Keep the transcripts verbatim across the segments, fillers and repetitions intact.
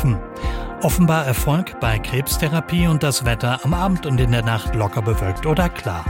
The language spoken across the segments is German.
gerufen. Offenbar Erfolg bei Krebstherapie und das Wetter am Abend und in der Nacht locker bewölkt oder klar.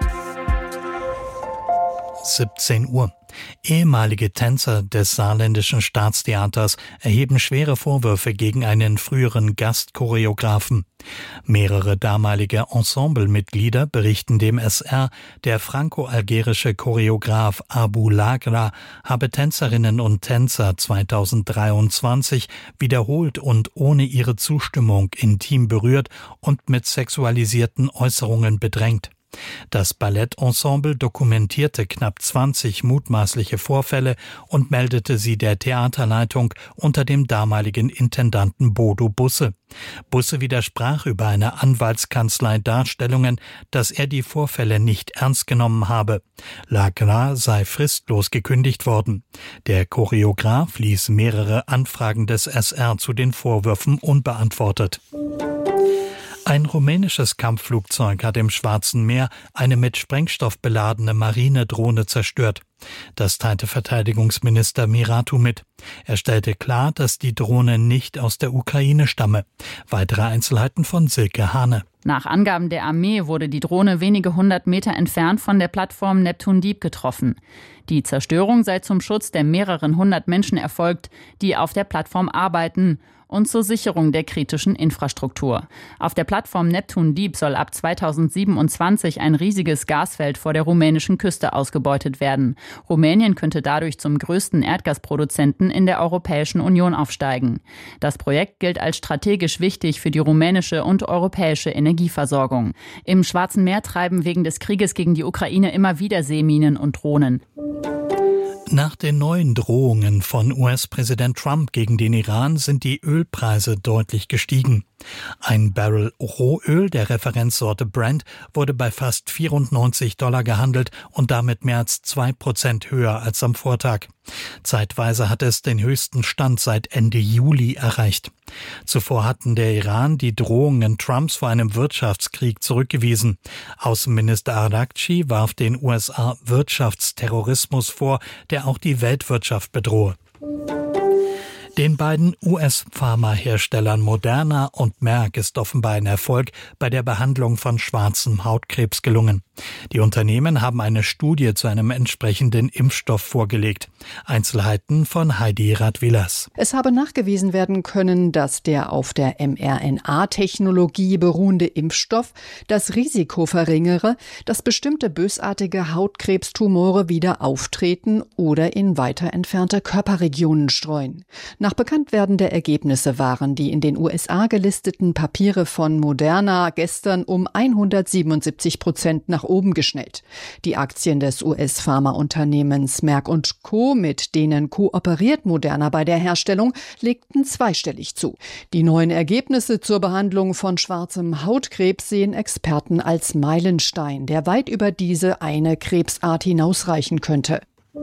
siebzehn Uhr. Ehemalige Tänzer des Saarländischen Staatstheaters erheben schwere Vorwürfe gegen einen früheren Gastchoreografen. Mehrere damalige Ensemblemitglieder berichten dem S R, der franco-algerische Choreograf Abu Lagra habe Tänzerinnen und Tänzer zweitausenddreiundzwanzig wiederholt und ohne ihre Zustimmung intim berührt und mit sexualisierten Äußerungen bedrängt. Das Ballettensemble dokumentierte knapp zwanzig mutmaßliche Vorfälle und meldete sie der Theaterleitung unter dem damaligen Intendanten Bodo Busse. Busse widersprach über eine Anwaltskanzlei Darstellungen, dass er die Vorfälle nicht ernst genommen habe. Lagra sei fristlos gekündigt worden. Der Choreograf ließ mehrere Anfragen des S R zu den Vorwürfen unbeantwortet. Ein rumänisches Kampfflugzeug hat im Schwarzen Meer eine mit Sprengstoff beladene Marinedrohne zerstört. Das teilte Verteidigungsminister Miratu mit. Er stellte klar, dass die Drohne nicht aus der Ukraine stamme. Weitere Einzelheiten von Silke Hane. Nach Angaben der Armee wurde die Drohne wenige hundert Meter entfernt von der Plattform Neptun Deep getroffen. Die Zerstörung sei zum Schutz der mehreren hundert Menschen erfolgt, die auf der Plattform arbeiten, und zur Sicherung der kritischen Infrastruktur. Auf der Plattform Neptun Deep soll ab zweitausendsiebenundzwanzig ein riesiges Gasfeld vor der rumänischen Küste ausgebeutet werden. Rumänien könnte dadurch zum größten Erdgasproduzenten in der Europäischen Union aufsteigen. Das Projekt gilt als strategisch wichtig für die rumänische und europäische Energieversorgung. Im Schwarzen Meer treiben wegen des Krieges gegen die Ukraine immer wieder Seeminen und Drohnen. Nach den neuen Drohungen von U S-Präsident Trump gegen den Iran sind die Ölpreise deutlich gestiegen. Ein Barrel Rohöl der Referenzsorte Brent wurde bei fast vierundneunzig Dollar gehandelt und damit mehr als zwei Prozent höher als am Vortag. Zeitweise hat es den höchsten Stand seit Ende Juli erreicht. Zuvor hatten der Iran die Drohungen Trumps vor einem Wirtschaftskrieg zurückgewiesen. Außenminister Araqchi warf den U S A Wirtschaftsterrorismus vor, der auch die Weltwirtschaft bedrohe. Den beiden U S-Pharmaherstellern Moderna und Merck ist offenbar ein Erfolg bei der Behandlung von schwarzem Hautkrebs gelungen. Die Unternehmen haben eine Studie zu einem entsprechenden Impfstoff vorgelegt. Einzelheiten von Heidi Radwilas. Es habe nachgewiesen werden können, dass der auf der mRNA-Technologie beruhende Impfstoff das Risiko verringere, dass bestimmte bösartige Hautkrebstumore wieder auftreten oder in weiter entfernte Körperregionen streuen. Nach Bekanntwerden der Ergebnisse waren die in den U S A gelisteten Papiere von Moderna gestern um hundertsiebenundsiebzig Prozent nach oben geschnellt. Die Aktien des U S-Pharmaunternehmens Merck und Co., mit denen kooperiert Moderna bei der Herstellung, legten zweistellig zu. Die neuen Ergebnisse zur Behandlung von schwarzem Hautkrebs sehen Experten als Meilenstein, der weit über diese eine Krebsart hinausreichen könnte.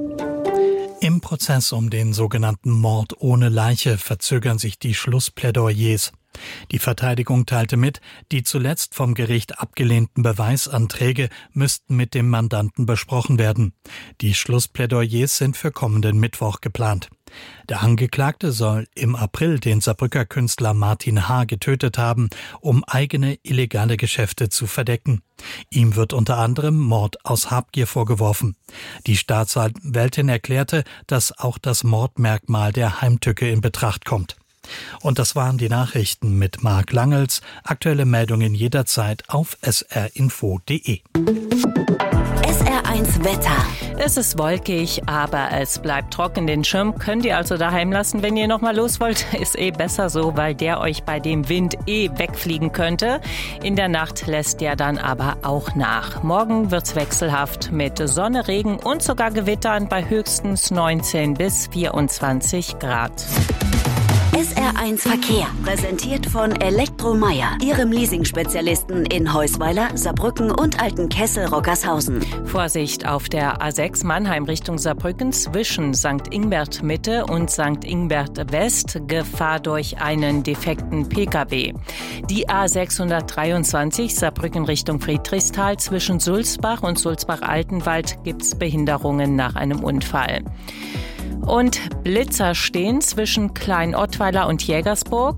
Im Prozess um den sogenannten Mord ohne Leiche verzögern sich die Schlussplädoyers. Die Verteidigung teilte mit, die zuletzt vom Gericht abgelehnten Beweisanträge müssten mit dem Mandanten besprochen werden. Die Schlussplädoyers sind für kommenden Mittwoch geplant. Der Angeklagte soll im April den Saarbrücker Künstler Martin H. getötet haben, um eigene illegale Geschäfte zu verdecken. Ihm wird unter anderem Mord aus Habgier vorgeworfen. Die Staatsanwältin erklärte, dass auch das Mordmerkmal der Heimtücke in Betracht kommt. Und das waren die Nachrichten mit Marc Langels. Aktuelle Meldungen jederzeit auf s r info punkt d e. S R eins Wetter. Es ist wolkig, aber es bleibt trocken. Den Schirm könnt ihr also daheim lassen, wenn ihr noch mal los wollt. Ist eh besser so, weil der euch bei dem Wind eh wegfliegen könnte. In der Nacht lässt der dann aber auch nach. Morgen wird's wechselhaft mit Sonne, Regen und sogar Gewittern bei höchstens neunzehn bis vierundzwanzig Grad. S R eins Verkehr, präsentiert von Elektromeier, Ihrem Leasing-Spezialisten in Heusweiler, Saarbrücken und Altenkessel-Rockershausen. Vorsicht auf der A sechs Mannheim Richtung Saarbrücken zwischen Sankt Ingbert Mitte und Sankt Ingbert West, Gefahr durch einen defekten P K W. Die A sechshundertdreiundzwanzig Saarbrücken Richtung Friedrichsthal zwischen Sulzbach und Sulzbach-Altenwald gibt's Behinderungen nach einem Unfall. Und Blitzer stehen zwischen Klein-Ottweiler und Jägersburg.